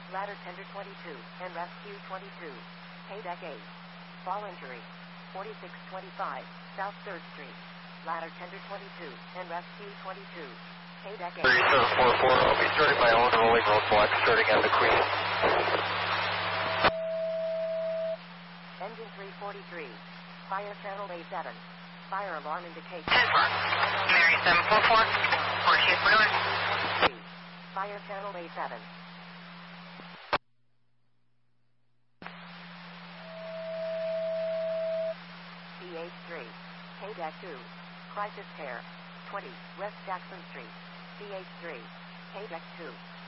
Ladder Tender 22 and Rescue 22. Paydeck 8. Fall injury. 4625 South 3rd Street. Ladder Tender 22 and Rescue 22. Paydeck 8. 3744, I'll be starting my own rolling roadblock starting at the Queen. Engine 343. Fire channel A7. Fire alarm indication. 10-4. Mary 744. 48 for North. Fire channel A7. CH3. Paydeck 2. Crisis Care. 20 West Jackson Street. CH3. Paydeck 2.